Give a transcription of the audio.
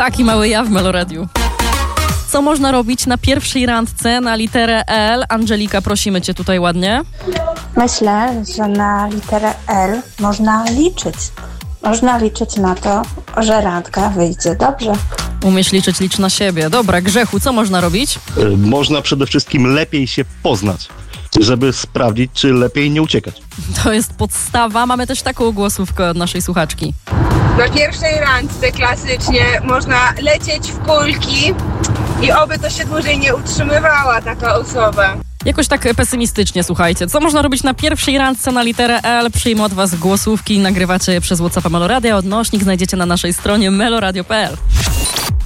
Taki mały ja w Meloradiu. Co można robić na pierwszej randce na literę L? Angelika, prosimy cię tutaj ładnie. Myślę, że na literę L można liczyć. Można liczyć na to, że randka wyjdzie dobrze. Umiesz liczyć, licz na siebie. Dobra, Grzechu, co można robić? Można przede wszystkim lepiej się poznać, żeby sprawdzić, czy lepiej nie uciekać. To jest podstawa. Mamy też taką głosówkę od naszej słuchaczki. Na pierwszej randce klasycznie można lecieć w kulki i oby to się dłużej nie utrzymywała taka osoba. Jakoś tak pesymistycznie, słuchajcie. Co można robić na pierwszej randce na literę L? Przyjmę od was głosówki i nagrywacie je przez WhatsAppa Meloradia. Odnośnik znajdziecie na naszej stronie meloradio.pl.